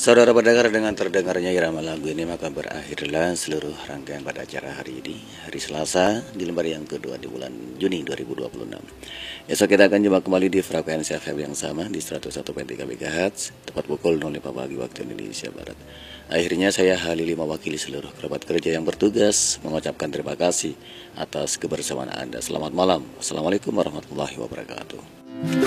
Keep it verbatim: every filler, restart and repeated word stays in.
Saudara pendengar, dengan terdengarnya irama lagu ini maka berakhirlah seluruh rangkaian pada acara hari ini, hari Selasa di lembar yang kedua di bulan Juni dua ribu dua puluh enam. Esok kita akan jumpa kembali di frekuensi F M yang sama di seratus satu koma tiga megahertz tepat pukul nol lima pagi waktu Indonesia Barat. Akhirnya saya Halili mewakili seluruh kerabat kerja yang bertugas mengucapkan terima kasih atas kebersamaan Anda. Selamat malam. Assalamualaikum warahmatullahi wabarakatuh.